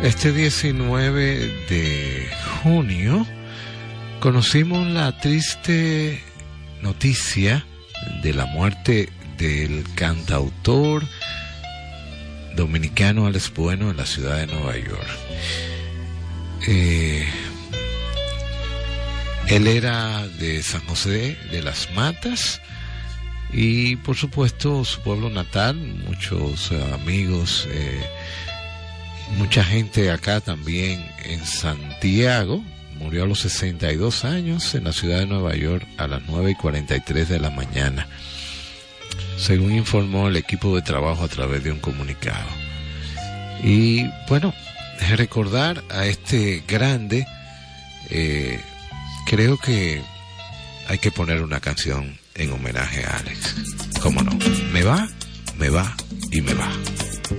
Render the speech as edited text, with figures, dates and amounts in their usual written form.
Este 19 de junio conocimos la triste noticia de la muerte del cantautor dominicano Alex Bueno en la ciudad de Nueva York. Él era de San José de las Matas y por supuesto su pueblo natal, muchos amigos, mucha gente acá también en Santiago. Murió a los 62 años en la ciudad de Nueva York a las 9:43 de la mañana, según informó el equipo de trabajo a través de un comunicado. Y bueno, recordar a este grande, creo que hay que poner una canción en homenaje a Alex. ¿Cómo no? Me va y me va.